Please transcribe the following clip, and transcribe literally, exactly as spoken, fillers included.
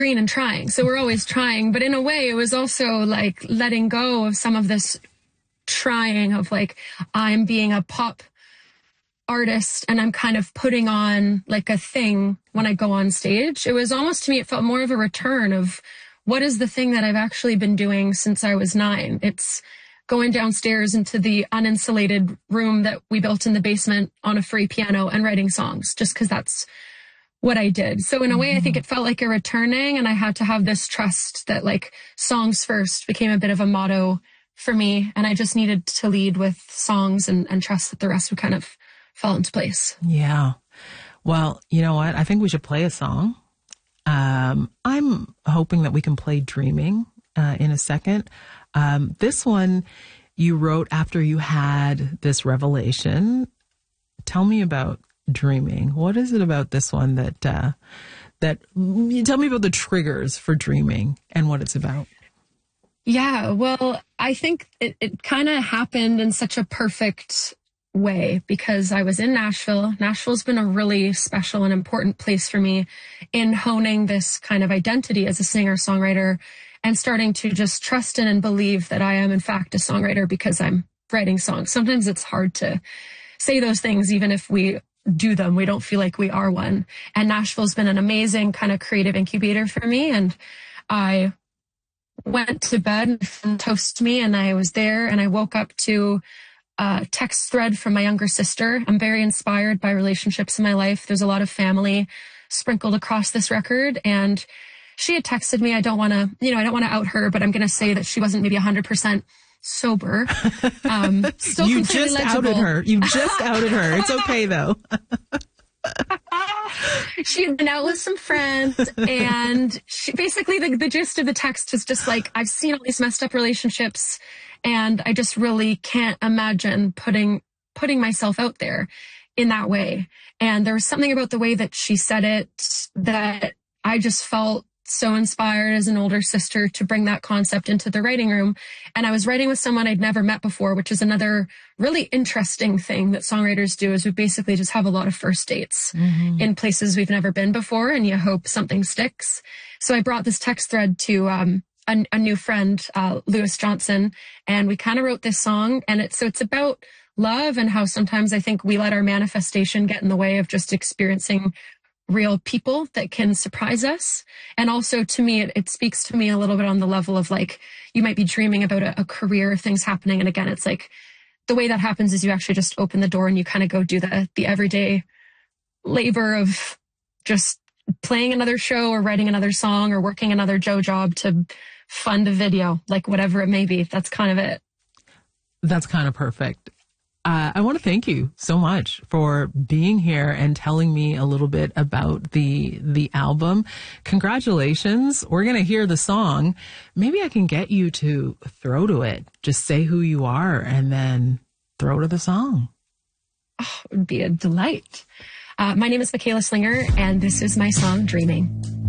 green and trying. So we're always trying. But in a way, it was also like letting go of some of this trying of like, I'm being a pop artist and I'm kind of putting on like a thing when I go on stage. It was almost, to me, it felt more of a return of what is the thing that I've actually been doing since I was nine. It's going downstairs into the uninsulated room that we built in the basement on a free piano and writing songs, just because that's what I did. So in a way, I think it felt like a returning, and I had to have this trust that like songs first became a bit of a motto for me. And I just needed to lead with songs and, and trust that the rest would kind of fall into place. Yeah. Well, you know what? I think we should play a song. Um, I'm hoping that we can play Dreaming uh, in a second. Um, this one you wrote after you had this revelation. Tell me about Dreaming. What is it about this one that, uh, that, tell me about the triggers for Dreaming and what it's about. Yeah, well, I think it, it kind of happened in such a perfect way because I was in Nashville. Nashville's been a really special and important place for me in honing this kind of identity as a singer-songwriter and starting to just trust in and believe that I am in fact a songwriter because I'm writing songs. Sometimes it's hard to say those things, even if we do them, we don't feel like we are one. And Nashville's been an amazing kind of creative incubator for me. And I went to bed and toasted me and I was there and I woke up to a text thread from my younger sister. I'm very inspired by relationships in my life. There's a lot of family sprinkled across this record. And she had texted me, I don't want to, you know, I don't want to out her, but I'm going to say that she wasn't maybe one hundred percent sober. Um, still you just legible. outed her. You just outed her. It's okay though. She had been out with some friends and she basically the, the gist of the text is just like, I've seen all these messed up relationships and I just really can't imagine putting, putting myself out there in that way. And there was something about the way that she said it that I just felt so inspired as an older sister to bring that concept into the writing room. And I was writing with someone I'd never met before, which is another really interesting thing that songwriters do is we basically just have a lot of first dates mm-hmm. in places we've never been before. And you hope something sticks. So I brought this text thread to, um, a, a new friend, uh, Lewis Johnson, and we kind of wrote this song. And it's, so it's about love and how sometimes I think we let our manifestation get in the way of just experiencing real people that can surprise us. And also to me, it, it speaks to me a little bit on the level of like, you might be dreaming about a, a career, things happening. And again, it's like the way that happens is you actually just open the door and you kind of go do the, the everyday labor of just playing another show or writing another song or working another Joe job to fund a video, like whatever it may be. That's kind of it. That's kind of perfect. Uh, I want to thank you so much for being here and telling me a little bit about the the album. Congratulations. We're going to hear the song. Maybe I can get you to throw to it. Just say who you are and then throw to the song. Oh, it would be a delight. Uh, my name is Michaela Slinger, and this is my song, Dreaming.